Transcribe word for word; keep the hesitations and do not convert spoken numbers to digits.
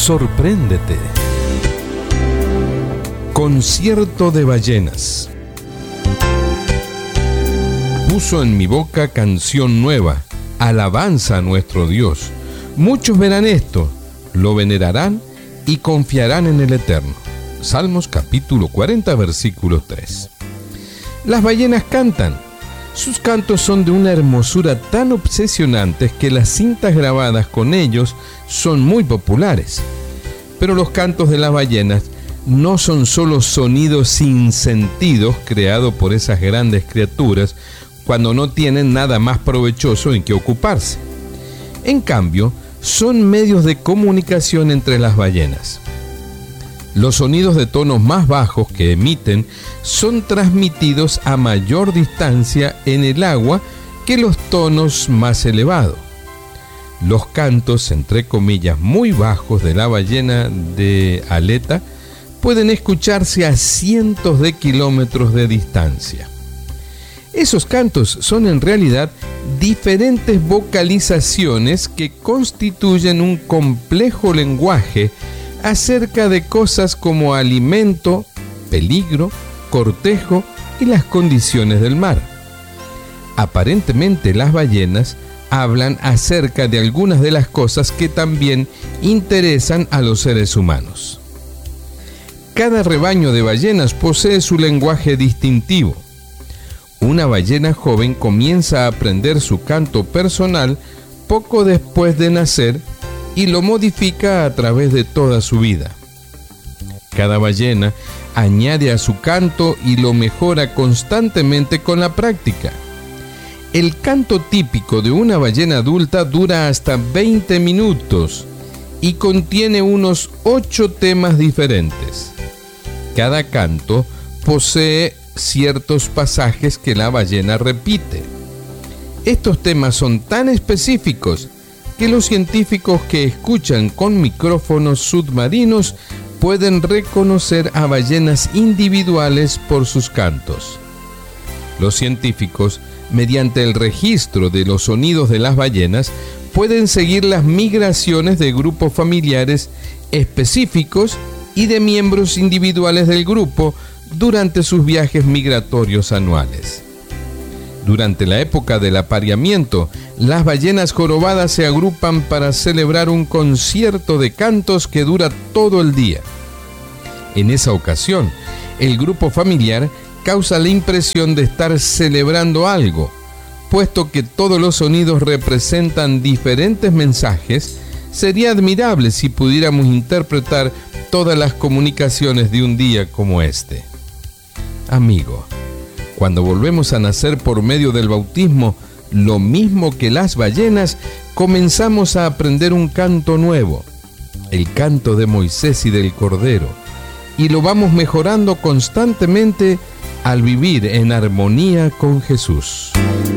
Sorpréndete. Concierto de ballenas. Puso en mi boca canción nueva, alabanza a nuestro Dios. Muchos verán esto, lo venerarán y confiarán en el Eterno. Salmos capítulo cuarenta, versículo tres. Las ballenas cantan. Sus cantos son de una hermosura tan obsesionantes que las cintas grabadas con ellos son muy populares. Pero los cantos de las ballenas no son solo sonidos sin sentido creados por esas grandes criaturas cuando no tienen nada más provechoso en que ocuparse. En cambio, son medios de comunicación entre las ballenas. Los sonidos de tonos más bajos que emiten son transmitidos a mayor distancia en el agua que los tonos más elevados. Los cantos, entre comillas, muy bajos de la ballena de aleta pueden escucharse a cientos de kilómetros de distancia. Esos cantos son en realidad diferentes vocalizaciones que constituyen un complejo lenguaje acerca de cosas como alimento, peligro, cortejo y las condiciones del mar. Aparentemente las ballenas hablan acerca de algunas de las cosas que también interesan a los seres humanos. Cada rebaño de ballenas posee su lenguaje distintivo. Una ballena joven comienza a aprender su canto personal poco después de nacer y lo modifica a través de toda su vida. Cada ballena añade a su canto y lo mejora constantemente con la práctica. El canto típico de una ballena adulta dura hasta veinte minutos y contiene unos ocho temas diferentes. Cada canto posee ciertos pasajes que la ballena repite. Estos temas son tan específicos que los científicos que escuchan con micrófonos submarinos pueden reconocer a ballenas individuales por sus cantos. Los científicos, mediante el registro de los sonidos de las ballenas, pueden seguir las migraciones de grupos familiares específicos y de miembros individuales del grupo durante sus viajes migratorios anuales. Durante la época del apareamiento, las ballenas jorobadas se agrupan para celebrar un concierto de cantos que dura todo el día. En esa ocasión, el grupo familiar causa la impresión de estar celebrando algo, puesto que todos los sonidos representan diferentes mensajes. Sería admirable si pudiéramos interpretar todas las comunicaciones de un día como este. Amigo, cuando volvemos a nacer por medio del bautismo, lo mismo que las ballenas, comenzamos a aprender un canto nuevo, el canto de Moisés y del Cordero, y lo vamos mejorando constantemente al vivir en armonía con Jesús.